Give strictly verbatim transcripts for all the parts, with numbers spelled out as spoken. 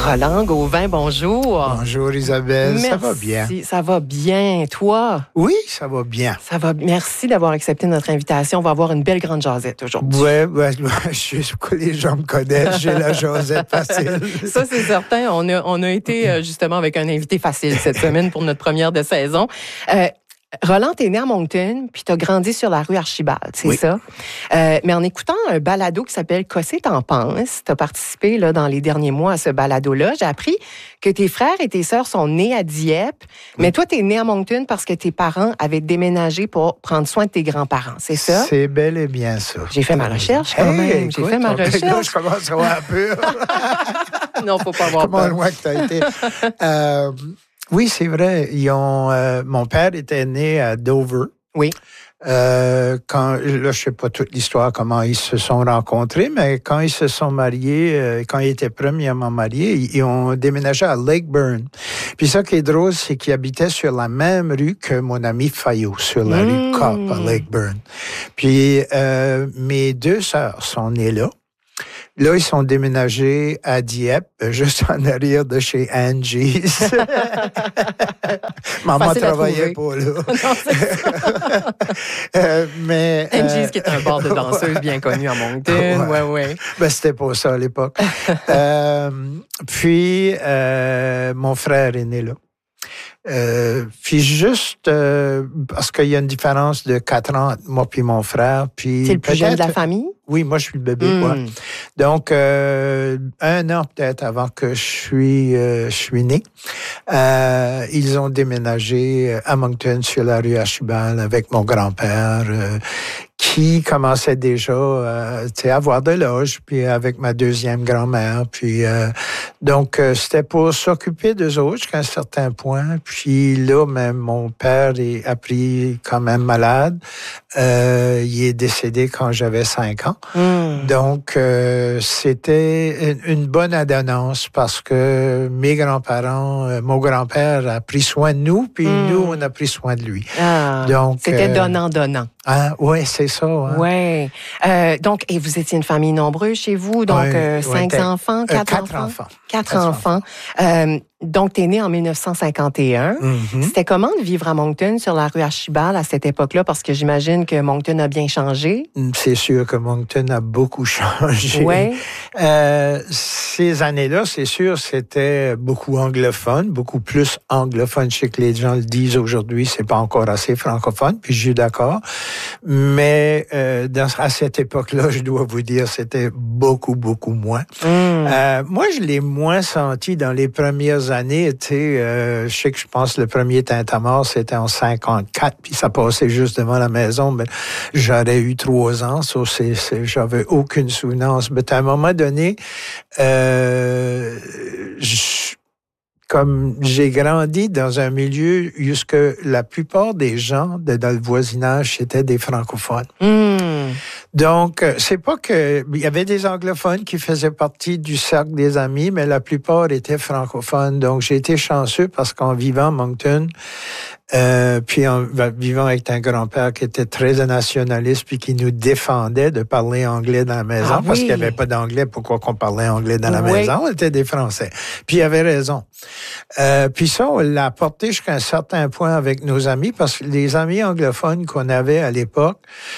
Roland Gauvin, bonjour. Bonjour Isabelle, Merci. Ça va bien? Ça va bien. Toi? Oui, ça va bien. Ça va. Merci d'avoir accepté notre invitation. On va avoir une belle grande jasette aujourd'hui. Oui, ouais, je, les gens me connaissent, j'ai la jasette facile. Ça, c'est certain. On a, on a été justement avec un invité facile cette semaine pour notre première de saison. Euh, Roland, t'es né à Moncton, puis t'as grandi sur la rue Archibald, c'est oui. ça? Euh, mais en écoutant un balado qui s'appelle « Qu'est-ce que t'en penses », t'as participé là, dans les derniers mois à ce balado-là. J'ai appris que tes frères et tes sœurs sont nés à Dieppe, oui. mais toi, t'es né à Moncton parce que tes parents avaient déménagé pour prendre soin de tes grands-parents, c'est ça? C'est bel et bien ça. J'ai fait ma recherche quand hey, même. Écoute, J'ai fait ma recherche. Là, je commence à avoir peur. Non, faut pas avoir Comment peur. loin que t'as été. euh, Oui, c'est vrai. Ils ont, euh, mon père était né à Dover. Oui. Euh, quand, là, je sais pas toute l'histoire, comment ils se sont rencontrés, mais quand ils se sont mariés, euh, quand ils étaient premièrement mariés, ils, ils ont déménagé à Lakeburn. Puis ça qui est drôle, c'est qu'ils habitaient sur la même rue que mon ami Fayot, sur la mmh. rue Copp à Lakeburn. Puis euh, mes deux sœurs sont nées là. Là, ils sont déménagés à Dieppe, juste en arrière de chez Angie's. Maman travaillait pas là. Non, c'est ça. euh, mais, Angie's, euh, qui est un bar de danseuse bien connu à Moncton. Ouais, ouais. ouais. Ben, c'était pas ça à l'époque. euh, puis, euh, mon frère est né là. Euh, puis juste euh, parce qu'il y a une différence de quatre ans entre moi puis mon frère. Puis c'est le plus jeune de la famille? Oui, moi je suis le bébé. Mm. Quoi. Donc euh, un an peut-être avant que je suis euh, je suis né, euh, ils ont déménagé à Moncton sur la rue Archibald avec mon grand-père. Euh, qui commençait déjà euh, à avoir de l'âge, puis avec ma deuxième grand-mère. Puis euh, donc, euh, c'était pour s'occuper d'eux autres jusqu'à un certain point. Puis là, même mon père est, a pris quand même malade. Euh, il est décédé quand j'avais cinq ans. Mm. Donc, euh, c'était une, une bonne adonnance parce que mes grands-parents, euh, mon grand-père a pris soin de nous, puis mm. nous, on a pris soin de lui. Ah, donc, c'était euh, donnant-donnant. Ah, oui, c'est ça. Hein? Oui. Euh, donc, et vous étiez une famille nombreuse chez vous, donc ouais, euh, cinq ouais, enfants, quatre, euh, quatre enfants? enfants. Quatre, quatre enfants. enfants. Euh, donc, tu es né en dix-neuf cent cinquante et un. Mm-hmm. C'était comment de vivre à Moncton, sur la rue Archibald, à cette époque-là? Parce que j'imagine que Moncton a bien changé. C'est sûr que Moncton a beaucoup changé. Oui. Euh, ces années-là, c'est sûr, c'était beaucoup anglophone, beaucoup plus anglophone. Je sais que les gens le disent aujourd'hui, c'est pas encore assez francophone, puis je suis d'accord. Mais euh, dans, à cette époque-là, je dois vous dire, c'était beaucoup, beaucoup moins. Mm. Euh, moi, je l'ai moins senti dans les premières années. Tu sais, euh, je sais que je pense que le premier Tintamarre, c'était en cinquante-quatre, puis ça passait juste devant la maison, mais j'aurais eu trois ans, ça, c'est, c'est, j'avais aucune souvenance. Mais à un moment donné, euh, je, comme j'ai grandi dans un milieu où la plupart des gens de, dans le voisinage, c'était des francophones. Mm. Donc, c'est pas que il y avait des anglophones qui faisaient partie du cercle des amis, mais la plupart étaient francophones. Donc, j'ai été chanceux parce qu'en vivant à Moncton, euh, puis en vivant avec un grand-père qui était très nationaliste puis qui nous défendait de parler anglais dans la maison, ah, parce oui. qu'il n'y avait pas d'anglais, pourquoi qu'on parlait anglais dans la oui. maison? On était des Français. Puis il avait raison. Euh, puis ça, on l'a apporté jusqu'à un certain point avec nos amis, parce que les amis anglophones qu'on avait à l'époque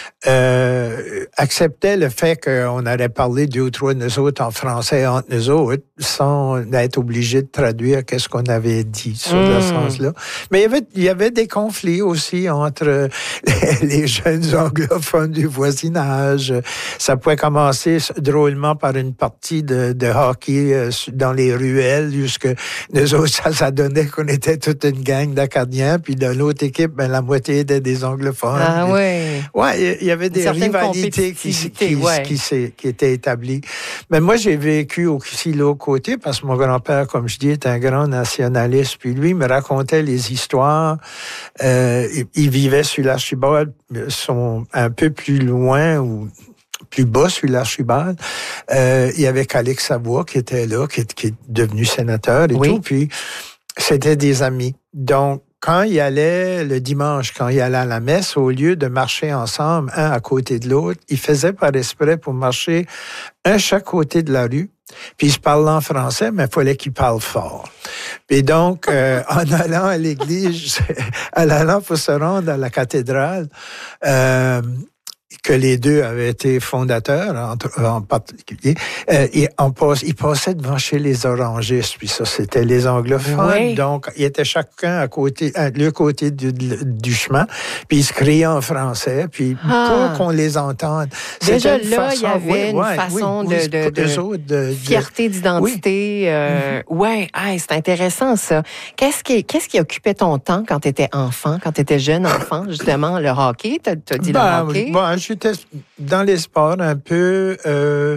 euh, acceptaient le fait qu'on allait parler deux ou trois de nous autres en français entre nous autres, sans être obligé de traduire qu'est-ce qu'on avait dit sur mmh. le sens-là. Mais il y avait, il y avait des conflits aussi entre les jeunes anglophones du voisinage. Ça pouvait commencer drôlement par une partie de, de hockey dans les ruelles, jusque nous autres, ça, ça donnait qu'on était toute une gang d'Acadiens, puis de l'autre équipe, ben, la moitié était des anglophones. Ah oui. Ouais, il y avait des rivalités qui, qui, ouais. qui, qui, qui étaient établies. Mais moi, j'ai vécu aussi l'autre côté, parce que mon grand-père, comme je dis, est un grand nationaliste, puis lui, il me racontait les histoires. Euh, il vivait sur l'Archibald, sont un peu plus loin, ou plus bas sur l'Archibald. Euh, il y avait Calix Savoie qui était là, qui est, qui est devenu sénateur et oui. tout. Puis, c'était des amis. Donc, quand ils allaient le dimanche, quand ils allaient à la messe, au lieu de marcher ensemble, un à côté de l'autre, ils faisaient par esprit pour marcher un chaque côté de la rue. Puis ils se parlaient en français, mais il fallait qu'ils parlent fort. Puis donc, euh, en allant à l'église, en allant pour se rendre à la cathédrale, euh, que les deux avaient été fondateurs, en, en particulier, euh, et on passe, ils passaient devant chez les orangistes, puis ça, c'était les anglophones, oui. Donc ils étaient chacun à côté, à le côté du, du chemin, puis ils se criaient en français, puis ah. pour qu'on les entende. Déjà là, façon, il y avait oui, une ouais, façon oui, de, de, de, autres, de, de fierté d'identité. Oui. Euh, mm-hmm. Ouais, ah, c'est intéressant ça. Qu'est-ce qui, qu'est-ce qui occupait ton temps quand tu étais enfant, quand tu étais jeune enfant, justement, le hockey, tu as dit ben, le hockey? Bon, j'étais dans les sports un peu. Euh,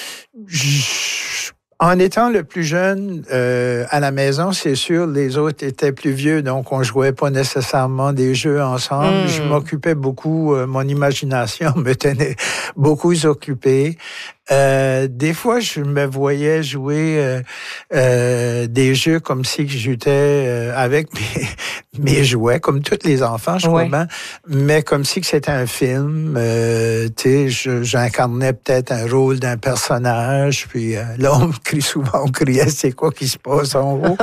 en étant le plus jeune euh, à la maison, c'est sûr, les autres étaient plus vieux, donc on jouait pas nécessairement des jeux ensemble. Mm. Je m'occupais beaucoup, euh, mon imagination me tenait beaucoup occupé. Euh, des fois, je me voyais jouer euh, euh, des jeux comme si j'étais euh, avec mes, mes jouets, comme tous les enfants, je crois bien, mais comme si c'était un film. Euh, tu sais, j'incarnais peut-être un rôle d'un personnage, puis euh, là, on me crie souvent, on criait, c'est quoi qui se passe en haut?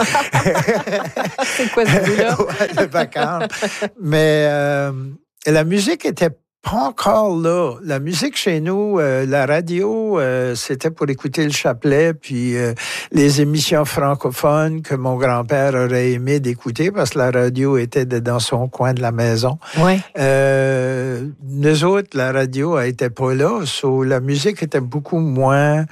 C'est quoi ce bruit-là? Le vacarme. Mais euh, la musique était pas encore là. La musique chez nous, euh, la radio, euh, c'était pour écouter le chapelet, puis euh, les émissions francophones que mon grand-père aurait aimé d'écouter parce que la radio était dans son coin de la maison. Ouais. Euh, nous autres, la radio n'était pas là, so, la musique était beaucoup moins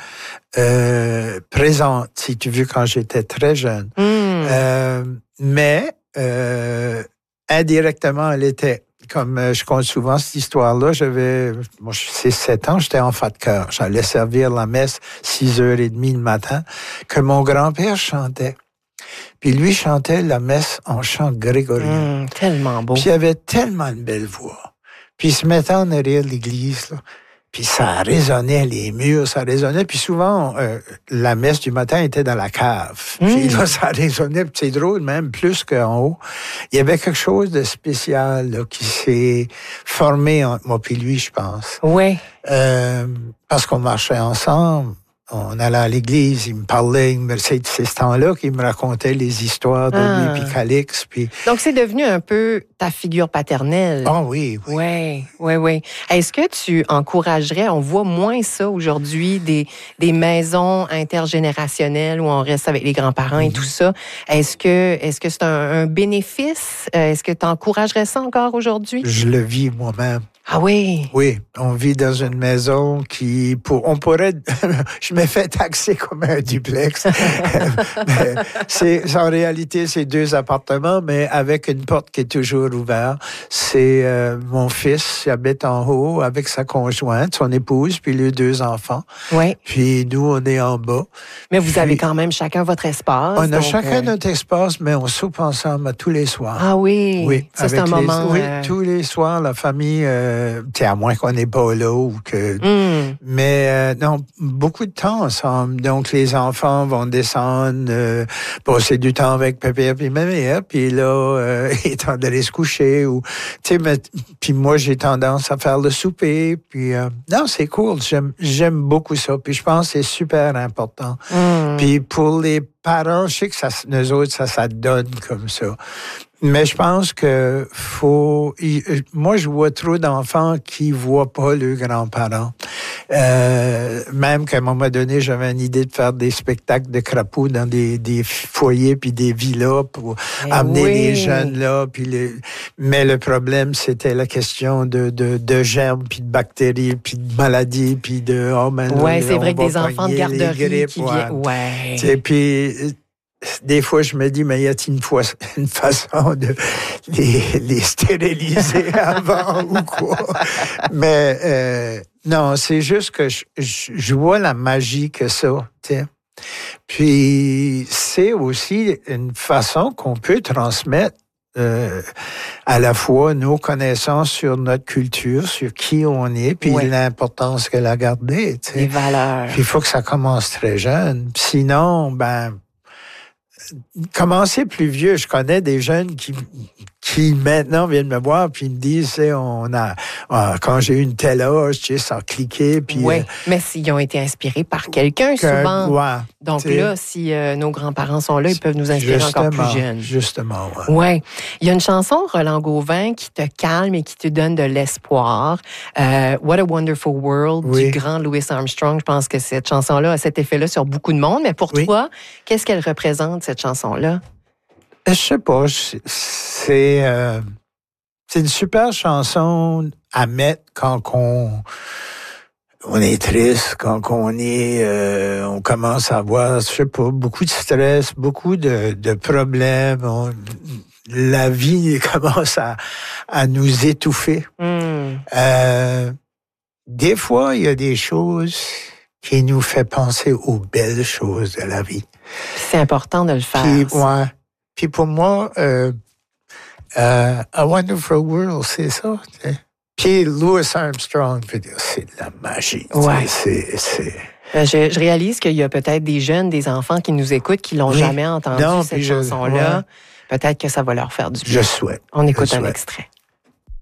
euh, présente, si tu veux, quand j'étais très jeune. Mm. Euh, mais euh, indirectement, elle était. Comme je compte souvent cette histoire-là, j'avais, moi, c'est sept ans, j'étais enfant de cœur. J'allais servir la messe six heures trente le matin, que mon grand-père chantait. Puis lui chantait la messe en chant grégorien. Mmh, tellement beau. Puis il avait tellement une belle voix. Puis il se mettait en arrière de l'église, là. Puis ça résonnait, les murs, ça résonnait. Puis souvent, euh, la messe du matin était dans la cave. Mmh. Puis là, ça résonnait. Puis c'est drôle, même plus qu'en haut. Il y avait quelque chose de spécial là, qui s'est formé entre moi et lui, je pense. Oui. Euh, parce qu'on marchait ensemble. On allait à l'église, il me parlait, il me, c'est, c'est ce temps-là qu'il me racontait les histoires de ah. lui, puis Calix. Puis... Donc, c'est devenu un peu ta figure paternelle. Ah oh, oui, oui. Oui, oui, oui. Est-ce que tu encouragerais, on voit moins ça aujourd'hui, des, des maisons intergénérationnelles où on reste avec les grands-parents mm-hmm. et tout ça. Est-ce que, est-ce que c'est un, un bénéfice? Est-ce que tu encouragerais ça encore aujourd'hui? Je le vis moi-même. Ah oui? Oui, on vit dans une maison qui, pour, on pourrait, je me fais taxer comme un duplex. Mais c'est, en réalité, c'est deux appartements, mais avec une porte qui est toujours ouverte. C'est euh, mon fils qui habite en haut avec sa conjointe, son épouse, puis les deux enfants. Oui. Puis nous, on est en bas. Mais vous puis, avez quand même chacun votre espace. On a donc, chacun euh... notre espace, mais on soupe ensemble tous les soirs. Ah oui? Oui. Ça, c'est un les, moment... Oui, euh... tous les soirs, la famille... Euh, T'sais, à moins qu'on n'est pas là ou que... Mm. Mais euh, non, beaucoup de temps ensemble. Donc, les enfants vont descendre, euh, passer du temps avec papa et maman, puis là, euh, ils tentent d'aller se coucher. Ou, puis moi, j'ai tendance à faire le souper. Puis euh, non, c'est cool. J'aime, j'aime beaucoup ça. Puis je pense que c'est super important. Mm. Puis pour les parents, je sais que ça, nous autres, ça, ça donne comme ça. Mais je pense que faut... Moi, je vois trop d'enfants qui voient pas leurs grands-parents. Euh, même qu'à un moment donné, j'avais une idée de faire des spectacles de crapauds dans des, des foyers puis des villas pour eh amener oui. les jeunes là. Puis les... Mais le problème, c'était la question de, de, de germes puis de bactéries puis de maladies puis de... Oh, ben, ouais, c'est vrai que des enfants de garderie grippes, qui viennent... Ouais. Et puis... Des fois, je me dis, mais y a-t-il une, fois, une façon de les, les stériliser avant ou quoi? Mais euh, non, c'est juste que je, je, je vois la magie que ça, tu sais. Puis, c'est aussi une façon qu'on peut transmettre euh, à la fois nos connaissances sur notre culture, sur qui on est, puis oui. l'importance qu'elle a gardée, tu sais. Les valeurs. Puis, il faut que ça commence très jeune. Sinon, ben... commencer plus vieux, je connais des jeunes qui qui maintenant viennent me voir puis me disent, tu sais, on a ah, quand j'ai eu une telle âge, tu sais, ça a cliqué. Puis oui, euh, mais s'ils ont été inspirés par quelqu'un souvent. Ouais, Donc là, si euh, nos grands-parents sont là, ils peuvent nous inspirer encore plus jeunes. Justement, oui. Ouais. Il y a une chanson, Roland Gauvin, qui te calme et qui te donne de l'espoir. Euh, What a Wonderful World, oui. du grand Louis Armstrong. Je pense que cette chanson-là a cet effet-là sur beaucoup de monde. Mais pour oui. toi, qu'est-ce qu'elle représente, cette chanson-là? Je sais pas. C'est, euh, c'est une super chanson à mettre quand on, on est triste, quand on est, euh, on commence à avoir, je sais pas, beaucoup de stress, beaucoup de, de problèmes. On, la vie commence à, à nous étouffer. Mm. Euh, des fois, il y a des choses qui nous font penser aux belles choses de la vie. C'est important de le faire. Puis, ouais. Puis pour moi, euh, euh, A Wonderful World, c'est ça. T'sais. Puis Louis Armstrong, c'est de la magie. Ouais. C'est, c'est... Je, je réalise qu'il y a peut-être des jeunes, des enfants qui nous écoutent, qui l'ont oui. jamais entendu, non, cette chanson-là. Ouais. Peut-être que ça va leur faire du bien. Je souhaite. On écoute Je un souhaite. extrait.